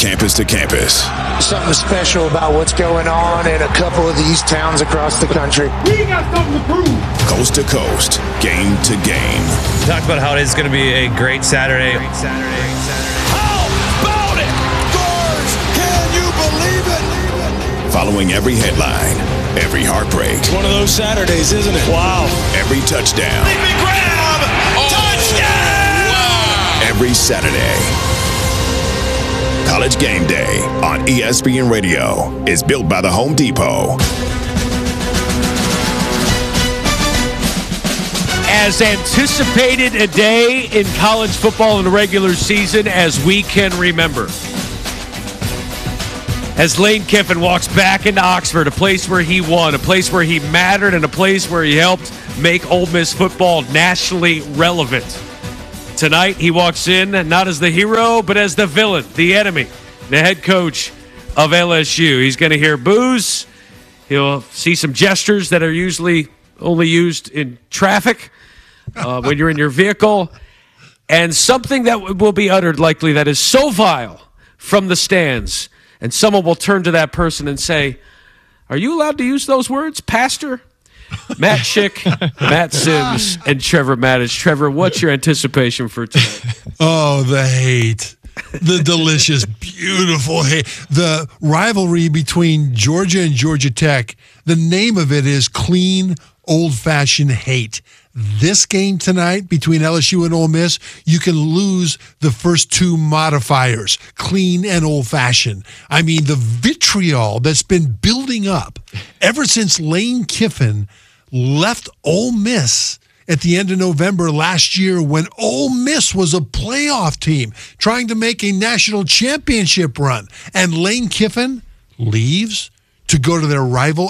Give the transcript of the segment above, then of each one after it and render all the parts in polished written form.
campus to campus. Something special about what's going on in a couple of these towns across the country. We got something to prove. Coast to coast, game to game. Talked about how it is going to be a great Saturday. How about it? Scores! Can you believe it? Following every headline, every heartbreak. It's one of those Saturdays, isn't it? Wow. Every touchdown. Leaping grab! Touchdown! Wow. Every Saturday. College Game Day on ESPN Radio is built by the Home Depot. As anticipated a day in college football in the regular season as we can remember. As Lane Kiffin walks back into Oxford, a place where he won, a place where he mattered, and a place where he helped make Ole Miss football nationally relevant. Tonight, he walks in not as the hero, but as the villain, the enemy, the head coach of LSU. He's going to hear boos. He'll see some gestures that are usually only used in traffic when you're in your vehicle, and something that will be uttered likely that is so vile from the stands, and someone will turn to that person and say, "Are you allowed to use those words, Pastor?" Matt Schick, Matt Sims, and Trevor Mattis. Trevor, what's your anticipation for tonight? Oh, the hate. The delicious, beautiful hate. The rivalry between Georgia and Georgia Tech, the name of it is clean, old-fashioned hate. This game tonight between LSU and Ole Miss, you can lose the first two modifiers, clean and old-fashioned. I mean, the vitriol that's been building up ever since Lane Kiffin left Ole Miss at the end of November last year when Ole Miss was a playoff team trying to make a national championship run. And Lane Kiffin leaves to go to their rival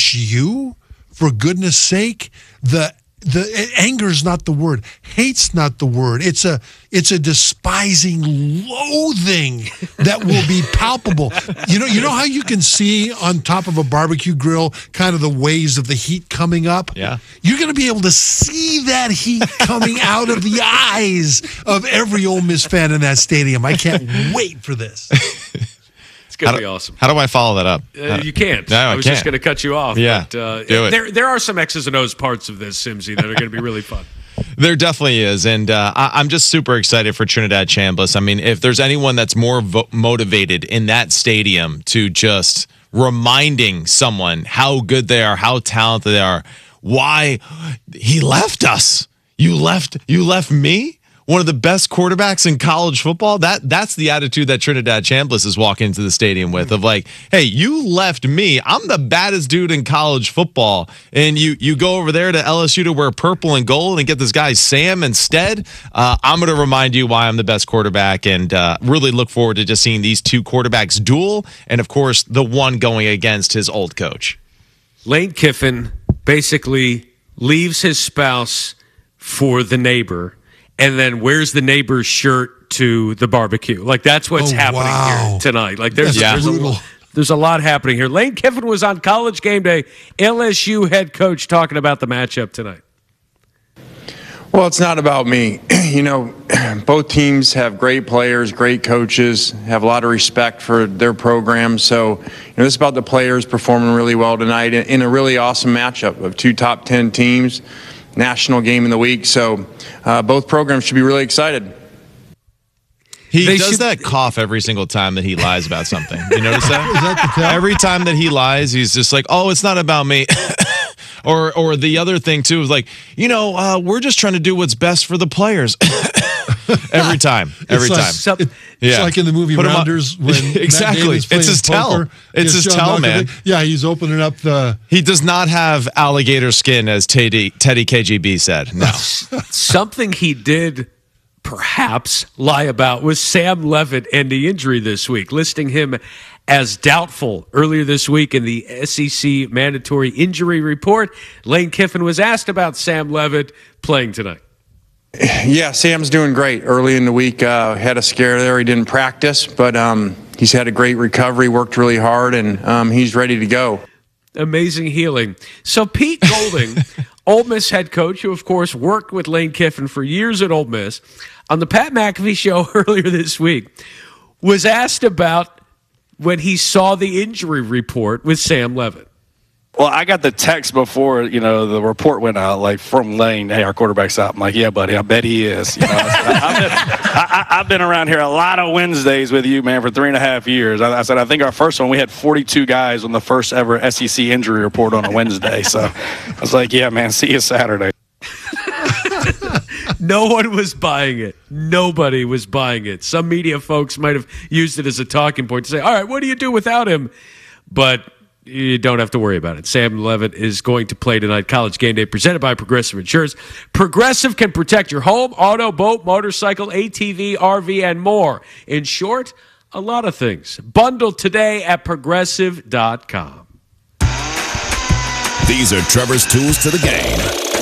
LSU? For goodness sake, the anger's not the word. Hate's not the word. It's a despising loathing that will be palpable. You know how you can see on top of a barbecue grill kind of the waves of the heat coming up? Yeah. You're going to be able to see that heat coming out of the eyes of every Ole Miss fan in that stadium. I can't wait for this. It's going to be awesome. How do I follow that up? You can't. No, I was can't. just going to cut you off. Yeah, But, do it. There are some X's and O's parts of this, Simsy, that are going to be really fun. There definitely is, and I'm just super excited for Trinidad Chambliss. I mean, if there's anyone that's more motivated in that stadium to just reminding someone how good they are, how talented they are, why he left us. You left me? One of the best quarterbacks in college football. That's the attitude that Trinidad Chambliss is walking into the stadium with, of like, hey, you left me. I'm the baddest dude in college football, and you go over there to LSU to wear purple and gold and get this guy Sam instead. I'm going to remind you why I'm the best quarterback, and really look forward to just seeing these two quarterbacks duel, and of course the one going against his old coach. Lane Kiffin basically leaves his spouse for the neighbor, and then wears the neighbor's shirt to the barbecue. Like, that's what's happening here tonight. Like, there's a lot happening here. Lane Kiffin was on College Game Day, LSU head coach, talking about the matchup tonight. Well, it's not about me. Both teams have great players, great coaches, have a lot of respect for their programs. So, this is about the players performing really well tonight in a really awesome matchup of two top 10 teams. National game in the week, so both programs should be really excited. He does that cough every single time that he lies about something. You notice that? Is that the tell? Every time that he lies, he's just like, "Oh, it's not about me." or the other thing too is like, we're just trying to do what's best for the players. Every time. It's like in the movie Rounders when exactly. Matt Damon's playing It's his poker. tell. It's his tell, man. Yeah, he's opening up the. He does not have alligator skin, as Teddy KGB said. No. Something he did perhaps lie about was Sam Leavitt and the injury this week, listing him as doubtful earlier this week in the SEC mandatory injury report. Lane Kiffin was asked about Sam Leavitt playing tonight. Yeah, Sam's doing great. Early in the week, had a scare there. He didn't practice, but he's had a great recovery, worked really hard, and he's ready to go. Amazing healing. So Pete Golding, Ole Miss head coach, who, of course, worked with Lane Kiffin for years at Ole Miss, on the Pat McAfee show earlier this week, was asked about when he saw the injury report with Sam Levitt. Well, I got the text before, the report went out, like from Lane, hey, our quarterback's out. I'm like, yeah, buddy, I bet he is. I've been around here a lot of Wednesdays with you, man, for 3.5 years. I said, I think our first one, we had 42 guys on the first ever SEC injury report on a Wednesday. So I was like, yeah, man, see you Saturday. No one was buying it. Nobody was buying it. Some media folks might have used it as a talking point to say, all right, what do you do without him? But you don't have to worry about it. Sam Levitt is going to play tonight. College Game Day presented by Progressive Insurance. Progressive can protect your home, auto, boat, motorcycle, ATV, RV, and more. In short, a lot of things. Bundle today at Progressive.com. These are Trevor's tools to the game.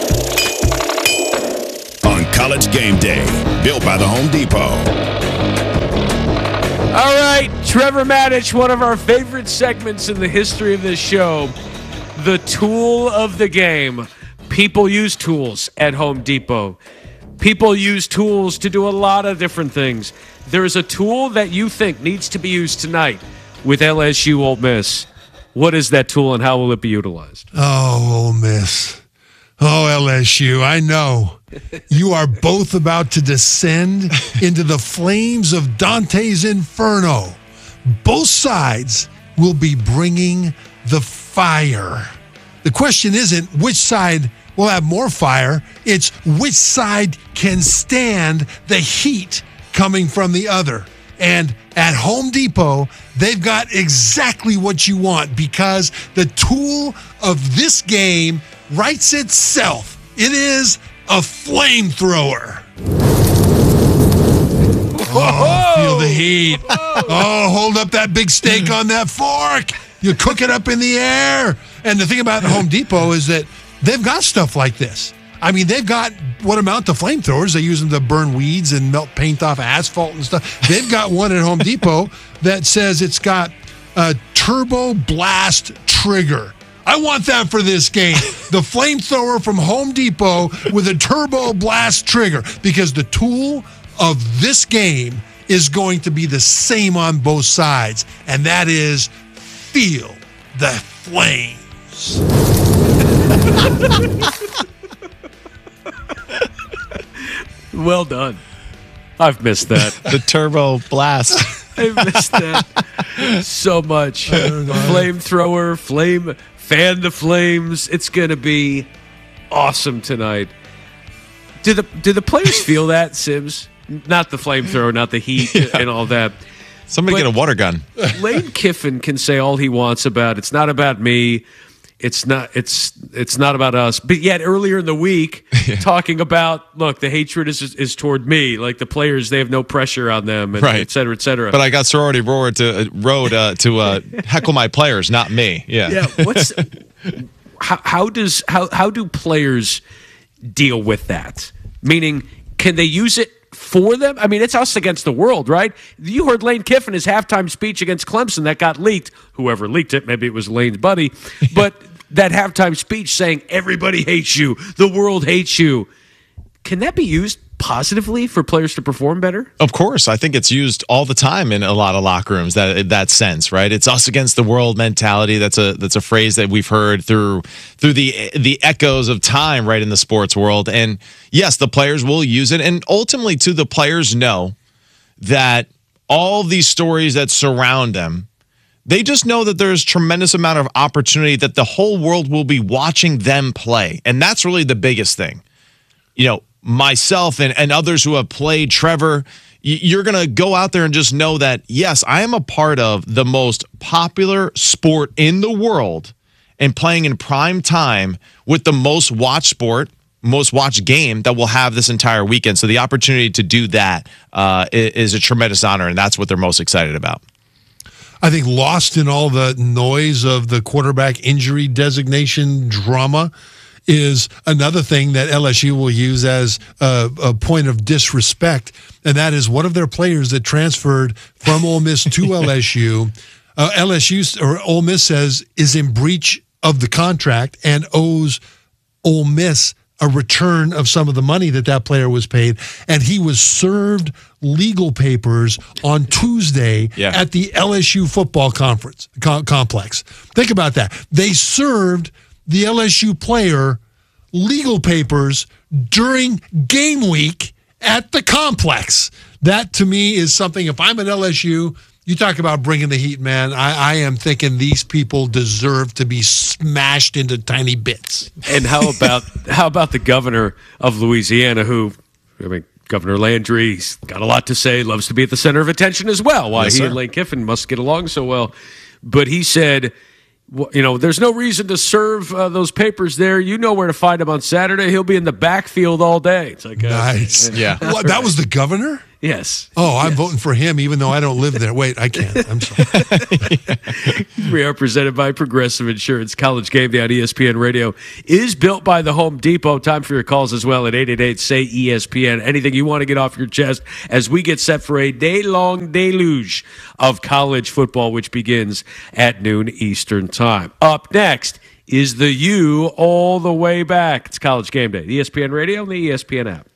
On College Game Day, built by the Home Depot. All right, Trevor Maddich, one of our favorite segments in the history of this show, the tool of the game. People use tools at Home Depot. People use tools to do a lot of different things. There is a tool that you think needs to be used tonight with LSU Ole Miss. What is that tool and how will it be utilized? Oh, Ole Miss. Oh, LSU, I know. You are both about to descend into the flames of Dante's Inferno. Both sides will be bringing the fire. The question isn't which side will have more fire. It's which side can stand the heat coming from the other. And at Home Depot, they've got exactly what you want because the tool of this game writes itself. It is a flamethrower. Oh, feel the heat. Oh, hold up that big steak on that fork. You cook it up in the air. And the thing about Home Depot is that they've got stuff like this. I mean, they've got what amount to flamethrowers. They use them to burn weeds and melt paint off asphalt and stuff. They've got one at Home Depot that says it's got a turbo blast trigger. I want that for this game. The flamethrower from Home Depot with a turbo blast trigger, because the tool of this game is going to be the same on both sides, and that is feel the flames. Well done. I've missed that. The turbo blast. I missed that so much. Flamethrower, fan the flames. It's going to be awesome tonight. Do the players feel that, Sims? Not the flamethrower, not the heat and all that. Somebody get a water gun. Lane Kiffin can say all he wants about it's not about me. It's not about us. But yet earlier in the week, talking about, look, the hatred is toward me. Like the players, they have no pressure on them, and right. et cetera, et cetera. But I got sorority road to heckle my players, not me. Yeah. Yeah. How do players deal with that? Meaning, can they use it for them? I mean, it's us against the world, right? You heard Lane Kiffin, his halftime speech against Clemson that got leaked. Whoever leaked it, maybe it was Lane's buddy, but that halftime speech saying everybody hates you, the world hates you. Can that be used positively for players to perform better? Of course. I think it's used all the time in a lot of locker rooms, that sense, right? It's us against the world mentality. That's a phrase that we've heard through the echoes of time, right, in the sports world. And yes, the players will use it. And ultimately, too, the players know that all these stories that surround them, they just know that there's tremendous amount of opportunity, that the whole world will be watching them play. And that's really the biggest thing. You know, myself and others who have played, Trevor, you're going to go out there and just know that, yes, I am a part of the most popular sport in the world and playing in prime time with the most watched sport, most watched game that we'll have this entire weekend. So the opportunity to do that is a tremendous honor, and that's what they're most excited about. I think lost in all the noise of the quarterback injury designation drama is another thing that LSU will use as a point of disrespect, and that is one of their players that transferred from Ole Miss to LSU. LSU or Ole Miss says is in breach of the contract and owes Ole Miss a return of some of the money that player was paid, and he was served legal papers on Tuesday at the LSU football complex. Think about that. They served the LSU player legal papers during game week at the complex. That, to me, is something, if I'm at LSU, you talk about bringing the heat, man. I am thinking these people deserve to be smashed into tiny bits. And how about the governor of Louisiana, who, Governor Landry, he's got a lot to say, loves to be at the center of attention as well, why he and Lane Kiffin must get along so well. But he said, there's no reason to serve those papers there. You know where to find him on Saturday. He'll be in the backfield all day. It's like nice. Yeah. What, that was the governor? Yes. Oh, I'm voting for him even though I don't live there. Wait, I can't. I'm sorry. We are presented by Progressive Insurance. College Game Day on ESPN Radio is built by the Home Depot. Time for your calls as well at 888-SAY-ESPN. Anything you want to get off your chest as we get set for a day-long deluge of college football, which begins at noon Eastern Time. Up next is the U all the way back. It's College Game Day. ESPN Radio and the ESPN app.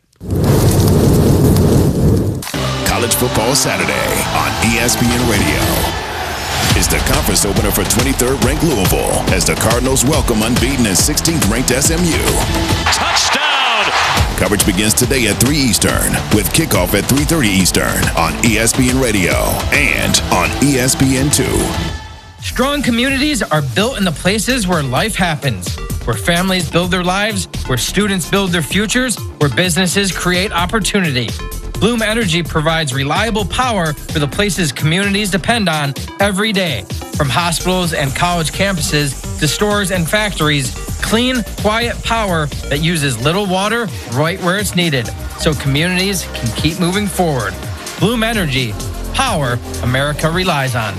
College Football Saturday on ESPN Radio is the conference opener for 23rd ranked Louisville as the Cardinals welcome unbeaten and 16th ranked SMU. Touchdown! Coverage begins today at 3 Eastern with kickoff at 3:30 Eastern on ESPN Radio and on ESPN2. Strong communities are built in the places where life happens, where families build their lives, where students build their futures, where businesses create opportunity. Bloom Energy provides reliable power for the places communities depend on every day. From hospitals and college campuses to stores and factories, clean, quiet power that uses little water right where it's needed, so communities can keep moving forward. Bloom Energy, power America relies on.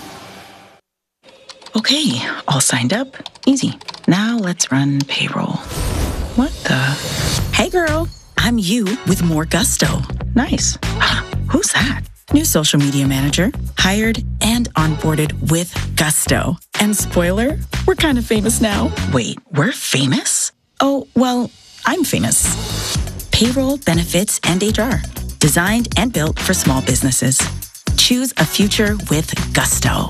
Okay, all signed up. Easy. Now let's run payroll. What the? Hey girl, I'm you with more gusto. Nice. Who's that? New social media manager, hired and onboarded with gusto. And spoiler, we're kind of famous now. Wait, we're famous? Oh, well, I'm famous. Payroll, benefits, and HR. Designed and built for small businesses. Choose a future with gusto.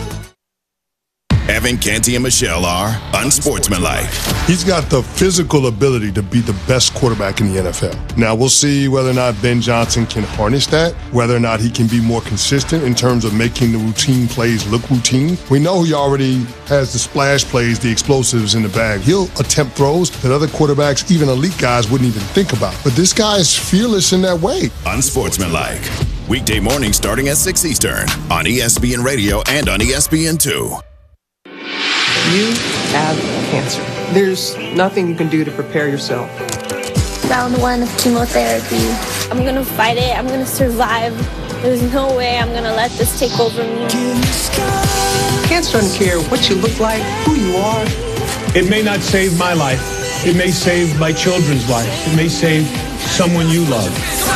Evan Canty and Michelle are unsportsmanlike. He's got the physical ability to be the best quarterback in the NFL. Now, we'll see whether or not Ben Johnson can harness that, whether or not he can be more consistent in terms of making the routine plays look routine. We know he already has the splash plays, the explosives in the bag. He'll attempt throws that other quarterbacks, even elite guys, wouldn't even think about. But this guy is fearless in that way. Unsportsmanlike. Weekday morning starting at 6 Eastern on ESPN Radio and on ESPN2. You have cancer. There's nothing you can do to prepare yourself. Round 1 of chemotherapy. I'm going to fight it. I'm going to survive. There's no way I'm going to let this take over me. Cancer doesn't care what you look like, who you are. It may not save my life. It may save my children's life. It may save someone you love.